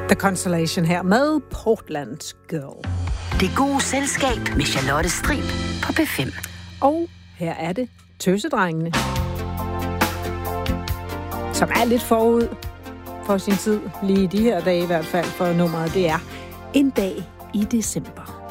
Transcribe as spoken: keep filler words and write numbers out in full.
The Constellation her med Portland Girl. Det gode selskab med Charlotte Strib på P fem. Og her er det Tøsedrengene, som er lidt forud for sin tid, lige de her dage i hvert fald, for nummeret det er En dag i december.